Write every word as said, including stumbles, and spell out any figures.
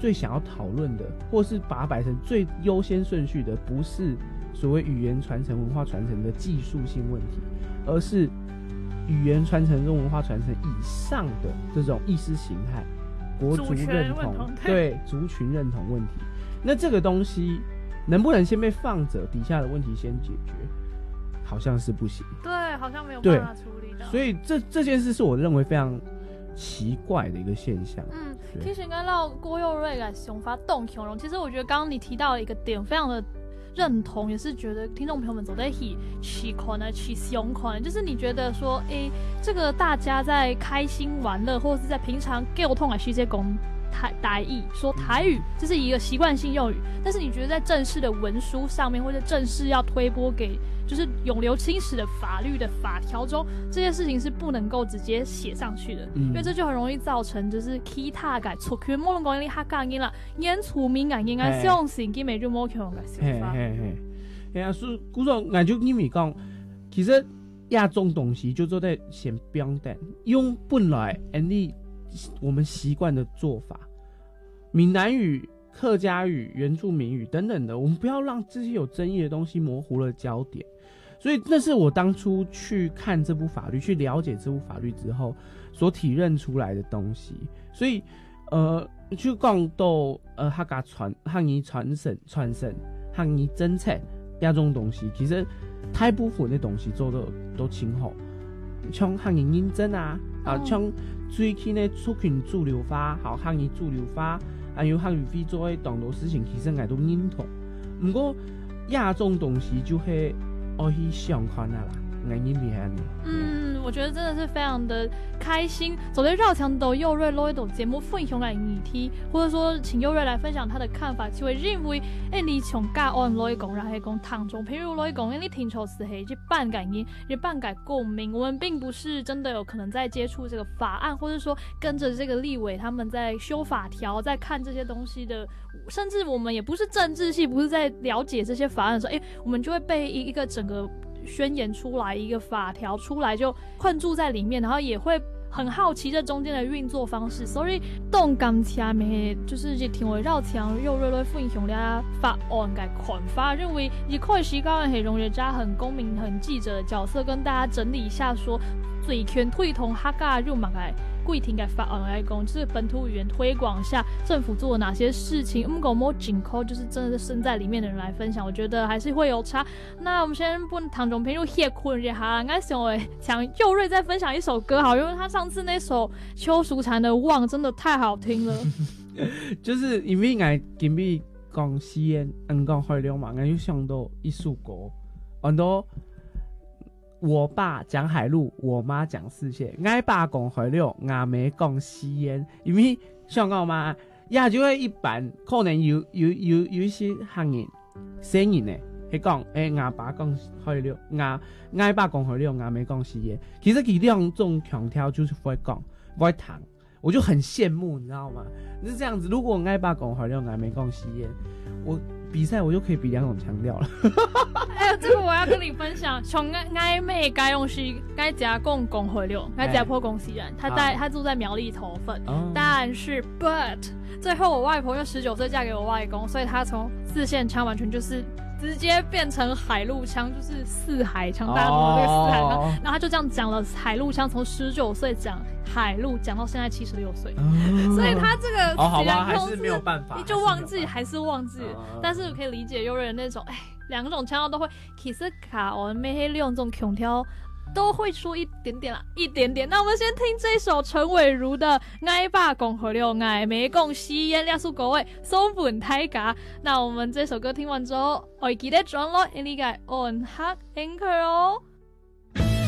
最想要讨论的，或是把它摆成最优先顺序的，不是所谓语言传承、文化传承的技术性问题，而是语言传承跟文化传承以上的这种意识形态、国族认同、对族群认同问题。那这个东西能不能先被放着，底下的问题先解决？好像是不行。 对，好像没有办法处理到。 所以这这件事是我认为非常奇怪的一个现象。 嗯，其实刚到郭佑瑞的想法动形容，其实我觉得刚刚你提到的一个点，非常的认同，也是觉得听众朋友们走在一起起可能起胸可能，就是你觉得说，哎、欸，这个大家在开心玩乐，或者是在平常沟通的世界讲台台语，说台语，这是一个习惯性用语。但是你觉得在正式的文书上面，或者正式要推播给就是永留青史的法律的法条中，这些事情是不能够直接写上去的，嗯、因为这就很容易造成就是其他嘅错缺，无论讲你客家人啦，演出敏感应该相信佢咪就冇強嘅想法。 嘿嘿嘿，啊，所以古時我就因為講，其實亞種東西就做在先表達，用本來你我們習慣的做法，閩南語、客家語、原住民語等等的，我們不要讓這些有爭議的東西模糊了焦點。所以那是我當初去看這部法律，去了解這部法律之後所體認出來的東西。所以，呃，就講到呃客家傳客語傳承、傳承、客語政策這種東西，其實大部分的東西做得都挺好，像客語認證啊，啊，像最近的族群主流化，好客語主流化，還有客語會做的當多事情，其實我都認同。不過亞種東西就係我去想看啊啦，我認為係。 嗯，我覺得真的是非常的開心。走在繞牆斗佑瑞錄一檔節目分享來議題，或者說請佑瑞來分享他的看法，就會認為誒你從個案錄一講，然後講當中，譬如錄一講，誒你聽出是係去辦感應，去辦改共鳴。我們並不是真的有可能在接觸這個法案，或者說跟着這個立委他們在修法條，在看這些東西的，甚至我們也不是政治系，不是在了解這些法案的時候，誒我們就會被一個整個宣言出來，一個法條出來就困住在裡面，然後也會很好奇這中間的運作方式。所以動感下面就是聽我繞牆又瑞瑞分享了法案嘅看法，認為一塊時間係容人家很公民很記者的角色，跟大家整理一下說最權推動客家入馬嘅規定嘅法案來講，就是本土語言推廣下政府做了哪些事情。唔講冇緊扣，就是真的是身在裡面的人來分享，我覺得還是會有差。那我們先問唐總評入謝坤一下，應該想誒請佑瑞再分享一首歌好，因為他上次那首邱淑嬋的《望》真的太好聽了。 就是因為我今日講西煙，嗯講海流嘛，我就想到一首歌，很多。我爸講海陸，我媽講四線。我爸講海陸，我妹講西煙。因為像講嘛，也就係一般可能有有有有一些客人、新人呢，係講誒，我爸講海陸，我我爸講海陸，我妹講西煙。其實佢兩種強調就是不會講，不會談，我就很羨慕，你知道嗎？是這樣子。如果我爸講海陸，我妹講西煙，我比賽我就可以比兩種強調了。 哎呀，這個我要跟你分享，從愛妹該用是該加共公回流，該加破公西人，他在他住在苗栗頭份，哦、但是 but 最後我外婆又十九歲嫁給我外公，所以他從四線腔完全就是直接變成海陸腔，就是四海腔，大家懂這個四海腔，哦、然後他就這樣講了海陸腔，從十九歲講海陸講到現在七十六歲，哦、所以他這個哦好吧，還是沒有辦法， 你就忘記還是忘記，哦、但是我可以理解有人那種哎。兩種腔調都會，其實卡我妹黑利用這種腔調都會說一點點啦，一點點。那我們先聽這首陳偉如的《愛爸講河流愛妹講西煙》，兩首歌位松本太嘎。那我們這首歌聽完之後，我記得轉落呢個 on hot anchor 哦。